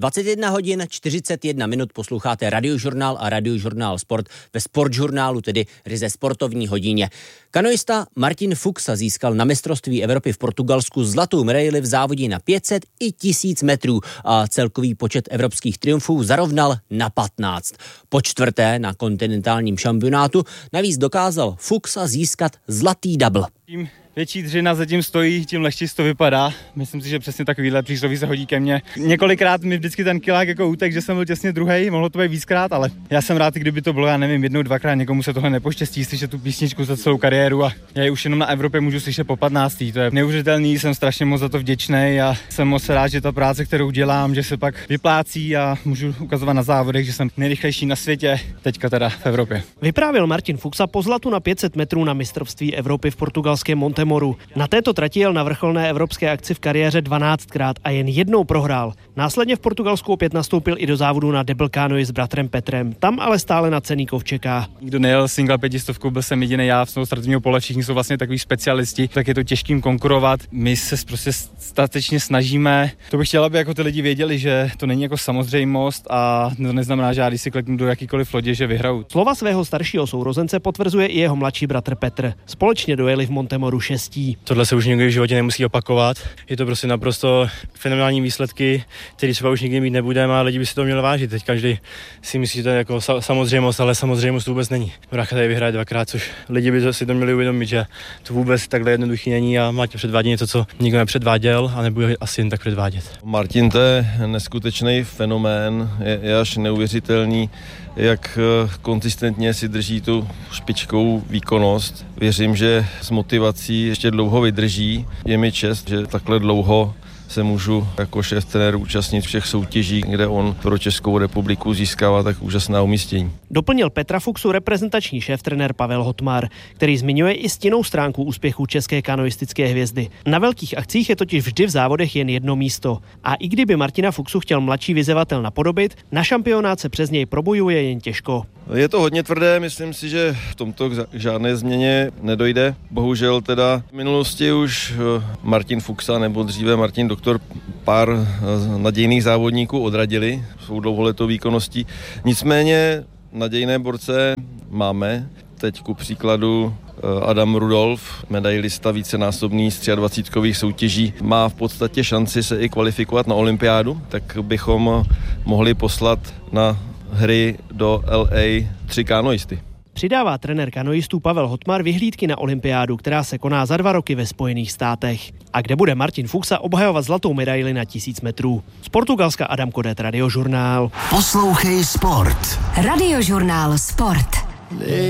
21 hodin 41 minut posloucháte Radiožurnál a Radiožurnál Sport ve Sportžurnálu, tedy ryze sportovní hodině. Kanoista Martin Fuxa získal na mistrovství Evropy v Portugalsku zlatou medaili v závodě na 500 i 1000 metrů a celkový počet evropských triumfů zarovnal na 15. Po čtvrté na kontinentálním šampionátu navíc dokázal Fuxa získat zlatý double. Tím větší dřina zatím stojí, tím lehčí to vypadá. Myslím si, že přesně takovýhle přísloví se hodí ke mně. Několikrát mi vždycky ten kilák jako útek, že jsem byl těsně druhej, mohlo to být víckrát, ale já jsem rád, kdyby to bylo, já nevím, jednou, dvakrát, někomu se tohle nepoštěstí slyšet tu písničku za celou kariéru a já ji už jenom na Evropě můžu slyšet po 15. To je neuvěřitelný, jsem strašně moc za to vděčný a jsem moc rád, že ta práce, kterou dělám, že se pak vyplácí a můžu ukazovat na závodech, že jsem nejrychlejší na světě, teďka teda v Evropě. Vyprávěl Martin Fuxa po zlatu na 500 metrů na mistrovství Evropy v portugalském Montemoru. Na této trati jel na vrcholné evropské akci v kariéře 12krát a jen jednou prohrál. Následně v Portugalsku opět nastoupil i do závodu na double canoe s bratrem Petrem. Tam ale stále na ceníkov čeká. Nikdo nejel single 500, byl jsem jediný já z toho startovního pole, všichni jsou vlastně takový specialisti, tak je to těžkým konkurovat. My se prostě statečně snažíme. To bych chtěla, aby jako ty lidi věděli, že to není jako samozřejmost a to neznamená, že já když si kleknu do jakýkoliv lodě, že vyhraju. Slova svého staršího sourozence potvrzuje i jeho mladší bratr Petr. Společně dojeli v Montemoru 6. Tohle se už nikdy v životě nemusí opakovat. Je to prostě naprosto fenomenální výsledky, které třeba už nikdy mít nebudeme a lidi by si to měli vážit. Teď každý si myslí, že to je jako samozřejmost, ale samozřejmost vůbec není. Brácha tady vyhraje dvakrát, což lidi by si to měli uvědomit, že to vůbec takhle jednoduchý není a máte předvádět něco, co nikdo nepředváděl a nebude asi jen tak předvádět. Martin, to je neskutečný fenomén, je až neuvěřitelný, jak konzistentně si drží tu špičkovou výkonnost. Věřím, že s motivací ještě dlouho vydrží. Je mi čest, že takhle dlouho se můžu jako šéf trenér účastnit všech soutěží, kde on pro Českou republiku získává tak úžasná umístění. Doplnil Petra Fuxu reprezentační šéf-trenér Pavel Hotmar, který zmiňuje i stinnou stránku úspěchu české kanoistické hvězdy. Na velkých akcích je totiž vždy v závodech jen jedno místo. A i kdyby Martina Fuxu chtěl mladší vyzývatel napodobit, na šampionát se přes něj probojuje jen těžko. Je to hodně tvrdé, myslím si, že v tomto k žádné změně nedojde. Bohužel teda v minulosti už Martin Fuxa nebo dříve Martin Doktor pár nadějných závodníků odradili svou dlouholetou výkonností. Nicméně nadějné borce máme. Teď ku příkladu Adam Rudolf, medailista vícenásobný z 23kových soutěží, má v podstatě šanci se i kvalifikovat na olympiádu, tak bychom mohli poslat na hry do LA 3 kanoisty. Přidává trenér kanoistů Pavel Hotmar vyhlídky na olympiádu, která se koná za 2 roky ve Spojených státech. A kde bude Martin Fuxa obhajovat zlatou medaili na 1000 metrů. Z Portugalska Adam Kodet, Radiožurnál. Poslouchej Sport. Radiožurnál Sport.